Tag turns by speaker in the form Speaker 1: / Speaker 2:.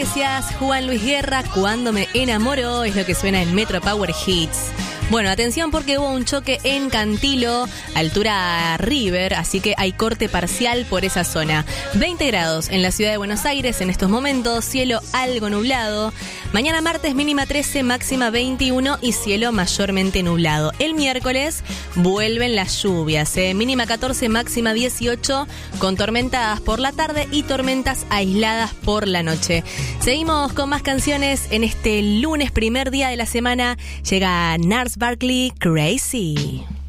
Speaker 1: Iglesias, Juan Luis Guerra, Cuando me enamoro, es lo que suena en Metro Power Hits. Bueno, atención porque hubo un choque en Cantilo, altura River, así que hay corte parcial por esa zona. 20 grados en la ciudad de Buenos Aires en estos momentos, cielo algo nublado. Mañana martes mínima 13, máxima 21 y cielo mayormente nublado. El miércoles vuelven las lluvias, mínima 14, máxima 18, con tormentas por la tarde y tormentas aisladas por la noche. Seguimos con más canciones en este lunes, primer día de la semana. Llega Gnarls Barkley, Crazy.